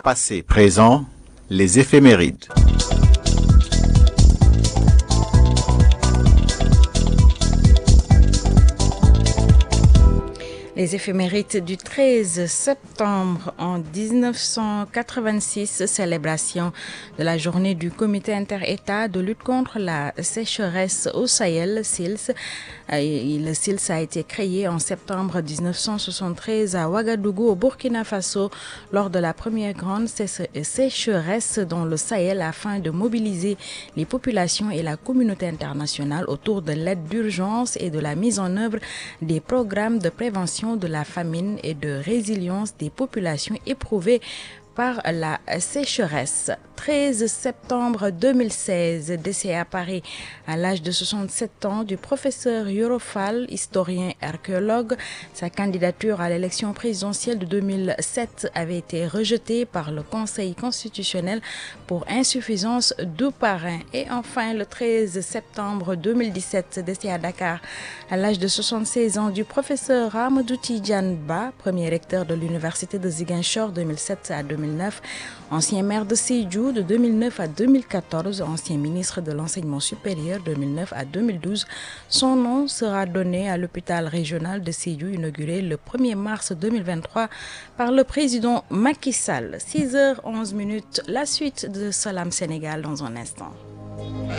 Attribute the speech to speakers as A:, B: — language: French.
A: Passé, présent, les éphémérides.
B: Les éphémérides du 13 septembre en 1986, célébration de la journée du Comité inter-État de lutte contre la sécheresse au Sahel, SILS. Le SILS a été créé en septembre 1973 à Ouagadougou, au Burkina Faso, lors de la première grande sécheresse dans le Sahel afin de mobiliser les populations et la communauté internationale autour de l'aide d'urgence et de la mise en œuvre des programmes de prévention de la famine et de résilience des populations éprouvées par la sécheresse. 13 septembre 2016, décès à Paris à l'âge de 67 ans du professeur Yoro Fall, historien et archéologue. Sa candidature à l'élection présidentielle de 2007 avait été rejetée par le Conseil constitutionnel pour insuffisance de parrain. Et enfin, le 13 septembre 2017, décès à Dakar à l'âge de 76 ans du professeur Amadou Tidjane Ba, premier recteur de l'université de Ziguinchor 2007 à 2009, ancien maire de Sédhiou de 2009 à 2014, ancien ministre de l'enseignement supérieur 2009 à 2012. Son nom sera donné à l'hôpital régional de Sédhiou, inauguré le 1er mars 2023 par le président Macky Sall. 6h11, la suite de Salam Sénégal dans un instant.